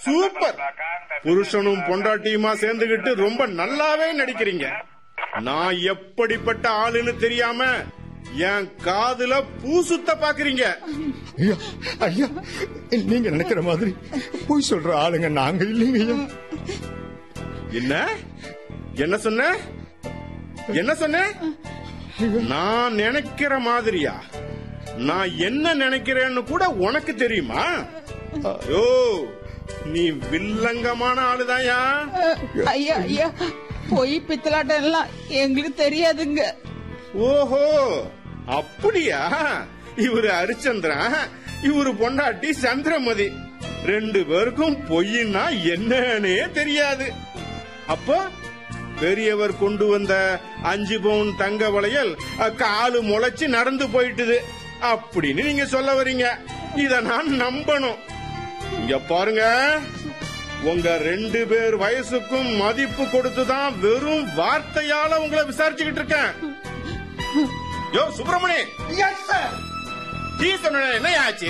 Super. புருஷனும் பொண்டாட்டியுமா சேர்ந்துகிட்டு ரொம்ப நல்லாவே நடிக்கிறீங்க. நான் எப்படிப்பட்ட ஆளுன்னு தெரியாம என் காதுல பூ சுத்த பாக்குறீங்க. ஐயா ஐயா, நீங்க நினைக்கிற மாதிரி போய் சொல்ற ஆளுங்க நாங்க இல்லைங்க. என்ன என்ன சொன்ன? என்ன சொன்ன? நான் நினைக்கிற மாதிரியா? நான் என்ன நினைக்கிறேன்னு கூட உனக்கு தெரியுமா? ஓ, நீ வில்லங்கமான ஆளுதாயா? ஐயா ஐயா, பொய் பித்தலாட்டம் எல்லாம் எங்களுக்கு தெரியாதுங்க. ஓஹோ, அப்படியா? இவரு ஹரிச்சந்திரன், இவரு பொண்டாட்டி சந்திரமதி. 2 பேருக்கும் பொய்னா என்னன்னே தெரியாது. அப்போ பெரியவர் கொண்டு வந்த 5 பவுன் தங்க வளையல் காலு முளைச்சு நடந்து போயிட்டுது அப்படின்னு நீங்க சொல்ல வரீங்க. இத நான் நம்பணும். இங்க பாருங்க, உங்க 2 பேர் வயசுக்கும் மதிப்பு கொடுத்துதான் வெறும் வார்த்தையால உங்களை விசாரிச்சுக்கிட்டு இருக்கேன். யோ சுப்பிரமணி, டீ சொன்ன என்ன ஆச்சு?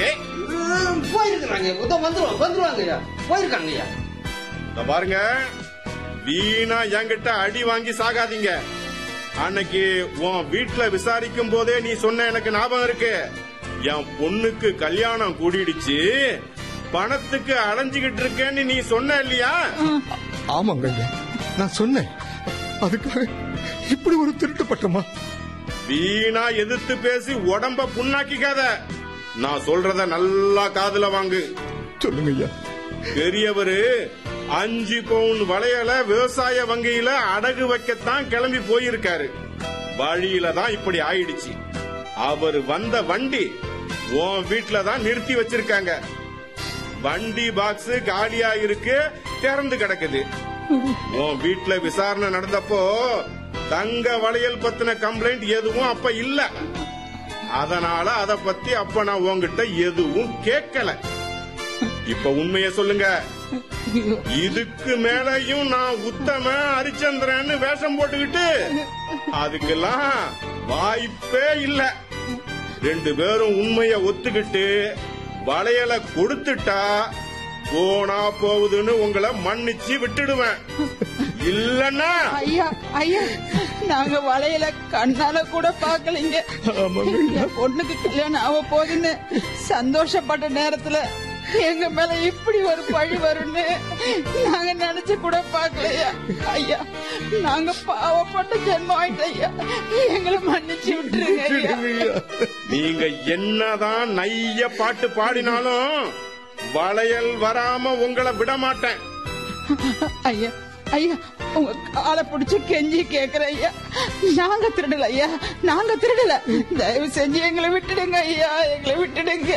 போயிருக்காங்க. பாருங்க, வீணா என்கிட்ட அடி வாங்கி சாகாதீங்க. அன்னைக்கு உன் வீட்டுல விசாரிக்கும் போதே நீ சொன்ன எனக்கு ஞாபகம் இருக்கு. என் பொண்ணுக்கு கல்யாணம் கூடிடுச்சு, பணத்துக்கு அலைஞ்சுகிட்டு இருக்கேன்னு நீ சொன்ன இல்லையா? ஆமாங்க ஐயா, நான் சொன்னேன். அதுக்காக இப்படி ஒரு திருட்டு பட்டமா? வீணா எதிர்த்து பேசி உடம்ப புண்ணாக்கிக்காத. நான் சொல்றத நல்லா காதுல வாங்கு. சொல்லுங்க ஐயா. பெரியவரு 5 பவுன் வளையல விவசாய வங்கியில அடகு வைக்கத்தான் கிளம்பி போயிருக்காரு. வழியில தான் இப்படி ஆயிடுச்சு. அவர் வந்த வண்டி உன் வீட்டுல தான் நிறுத்தி வச்சிருக்காங்க. வண்டி பாக்ஸ் காலியா இருக்கு, திறந்து கிடக்குது. உன் வீட்டுல விசாரணை நடந்தப்போ தங்க வளையல் பத்தின கம்ப்ளைண்ட் எதுவும் அப்ப இல்ல. அதனால அத பத்தி அப்ப நான் உன்கிட்ட எதுவும் கேட்கல. இப்ப உண்மைய சொல்லுங்க. இதுக்கு மேலையும் நான் உத்தம ஹரிச்சந்திரன் வேஷம் போட்டுக்கிட்டு அதுக்கெல்லாம் வாய்ப்பே இல்ல. 2 பேரும் உண்மைய ஒத்துக்கிட்டு வளையல கொடுத்துட்டா போனா போகுதுன்னு உங்களை மன்னிச்சு விட்டுடுவேன். இல்லன்னா ஐயா ஐயா, நாங்க வளையல கண்ணால கூட பாக்கலீங்க. பொண்ணுக்கு கல்யாணம் ஆக போகுதுன்னு சந்தோஷப்பட்ட நேரத்துல எங்க மேல இப்படி ஒரு பழி வரும்னு நாங்க நினைச்சு கூட பாக்கலையா? ஐயா, நாங்க பாவப்பட்ட ஜென்மம் ஆயிட்ட ஐயா, எங்களை மன்னிச்சு விட்டுருங்க ஐயா. நீங்க என்னதான் நைய பாட்டு பாடினாலும் வளையல் வராம உங்களை விட மாட்டேன். ஐயா ஐயா, உங்க காலை பிடிச்சு கெஞ்சி கேக்குற ஐயா, நாங்க திருடல ஐயா, நாங்க திருடல. தயவு செஞ்சு எங்களை விட்டுடுங்க ஐயா, எங்களை விட்டுடுங்க.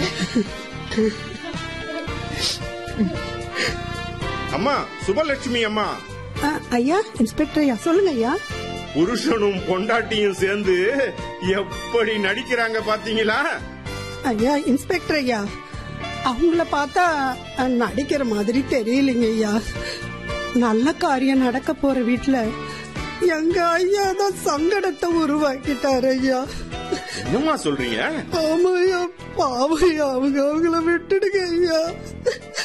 அம்மா சுபலட்சுமி அம்மா. ஐயா, இன்ஸ்பெக்டர் ஐயா, சொல்லுங்க ஐயா. புருஷனும் பொண்டாட்டியும் சேர்ந்து எப்படி நடிக்கிறாங்க பாத்தீங்களா? ஐயா இன்ஸ்பெக்டர் ஐயா, அவங்கள பார்த்தா நடிக்கிற மாதிரி தெரியலங்க ஐயா. நல்ல காரியம் நடக்க போற வீட்டுல எங்க ஐயா தான் சங்கடத்தை உருவாக்கிட்டாரு ஐயா. என்னம்மா சொல்றீங்க? ஆமா ஐயா, பாவையா, அவங்கள விட்டுடுங்க ஐயா.